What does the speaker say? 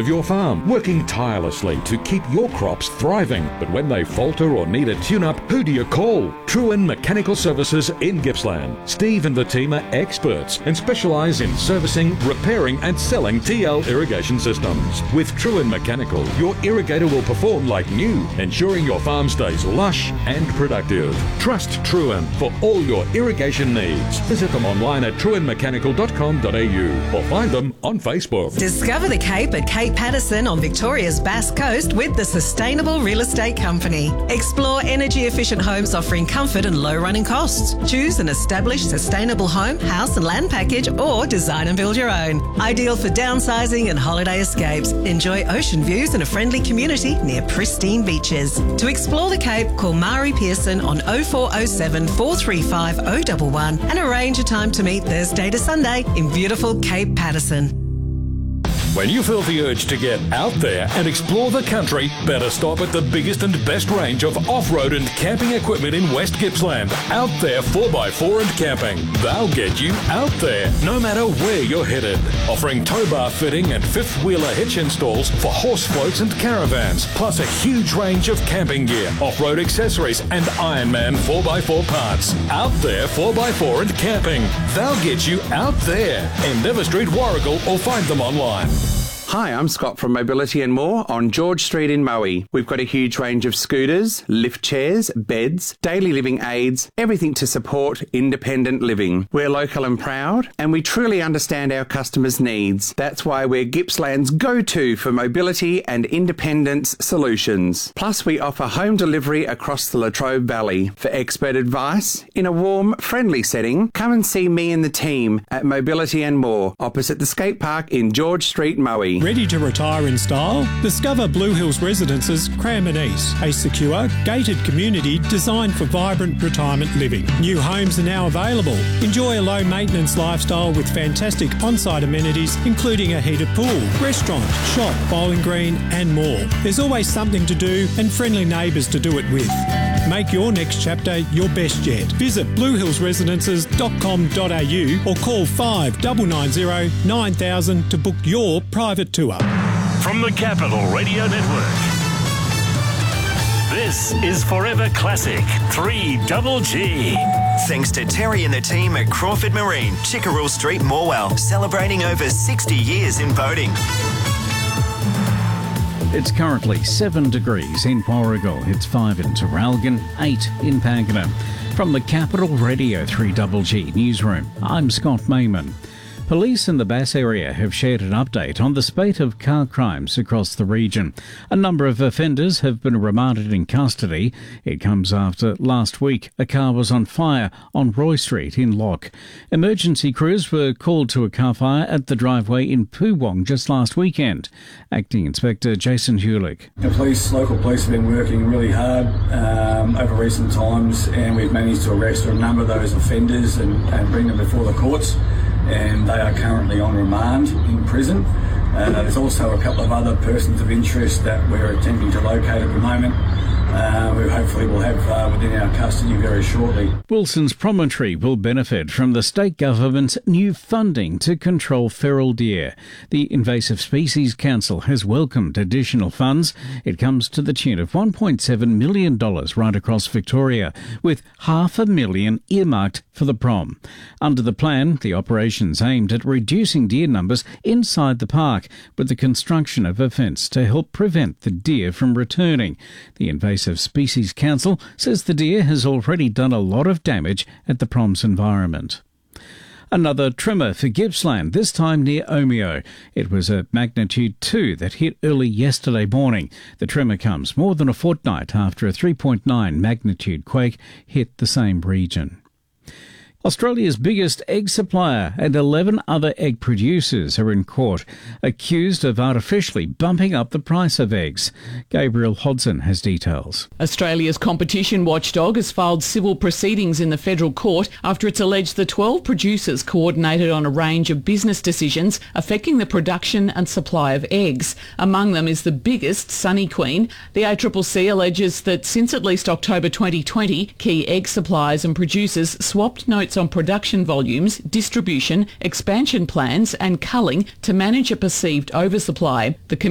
of your farm, working tirelessly to keep your crops thriving. But when they falter or need a tune-up, who do you call? Truen Mechanical Services in Gippsland. Steve and the team are experts and specialise in servicing, repairing and selling TL irrigation systems. With Truen Mechanical, your irrigator will perform like new, ensuring your farm stays lush and productive. Trust Truen for all your irrigation needs. Visit them online at truenmechanical.com.au or find them on Facebook. Discover the Cape at Cape Patterson on Victoria's Bass Coast with the Sustainable Real Estate Company. Explore energy-efficient homes offering comfort and low running costs. Choose an established sustainable home, house and land package or design and build your own. Ideal for downsizing and holiday escapes. Enjoy ocean views in a friendly community near pristine beaches. To explore the Cape, call Mari Pearson on 0407 435 011 and arrange a time to meet Thursday to Sunday in beautiful Cape Patterson. When you feel the urge to get out there and explore the country, better stop at the biggest and best range of off-road and camping equipment in West Gippsland. Out There 4x4 and Camping. They'll get you out there, no matter where you're headed. Offering tow bar fitting and fifth-wheeler hitch installs for horse floats and caravans, plus a huge range of camping gear, off-road accessories and Ironman 4x4 parts. Out There 4x4 and Camping. They'll get you out there. Endeavour Street, Warragul, or find them online. Hi, I'm Scott from Mobility and More on George Street in Moe. We've got a huge range of scooters, lift chairs, beds, daily living aids, everything to support independent living. We're local and proud, and we truly understand our customers' needs. That's why we're Gippsland's go-to for mobility and independence solutions. Plus, we offer home delivery across the Latrobe Valley. For expert advice, in a warm, friendly setting, come and see me and the team at Mobility and More, opposite the skate park in George Street, Moe. Ready to retire in style? Discover Blue Hills Residences, Cranbourne East, a secure, gated community designed for vibrant retirement living. New homes are now available. Enjoy a low-maintenance lifestyle with fantastic on-site amenities, including a heated pool, restaurant, shop, bowling green and more. There's always something to do and friendly neighbours to do it with. Make your next chapter your best yet. Visit bluehillsresidences.com.au or call 5990 9000 to book your private tour. From the Capital Radio Network, this is Forever Classic 3GG. Thanks to Terry and the team at Crawford Marine, Chickerell Street, Morwell, celebrating over 60 years in boating. It's currently 7 degrees in Warragul. It's 5 in Terralgan, 8 in Pakenham. From the Capital Radio 3GG newsroom, I'm Scott Mayman. Police in the Bass area have shared an update on the spate of car crimes across the region. A number of offenders have been remanded in custody. It comes after last week a car was on fire on Roy Street in Lock. Emergency crews were called to a car fire at the driveway in Poowong just last weekend. Acting Inspector Jason Hulick. Local police have been working really hard over recent times, and we've managed to arrest a number of those offenders and bring them before the courts. And they are currently on remand in prison. There's also a couple of other persons of interest that we're attempting to locate at the moment, who hopefully will have within our custody very shortly. Wilson's Promontory will benefit from the state government's new funding to control feral deer. The Invasive Species Council has welcomed additional funds. It comes to the tune of $1.7 million right across Victoria, with $500,000 earmarked for the prom. Under the plan, the operation's aimed at reducing deer numbers inside the park, with the construction of a fence to help prevent the deer from returning. The Invasive Species Council says the deer has already done a lot of damage at the prom's environment. Another tremor for Gippsland, this time near Omeo. It was a magnitude 2 that hit early yesterday morning. The tremor comes more than a fortnight after a 3.9 magnitude quake hit the same region. Australia's biggest egg supplier and 11 other egg producers are in court, accused of artificially bumping up the price of eggs. Gabriel Hodson has details. Australia's competition watchdog has filed civil proceedings in the federal court after it's alleged the 12 producers coordinated on a range of business decisions affecting the production and supply of eggs. Among them is the biggest, Sunny Queen. The ACCC alleges that since at least October 2020, key egg suppliers and producers swapped notes on production volumes, distribution, expansion plans and culling to manage a perceived oversupply. The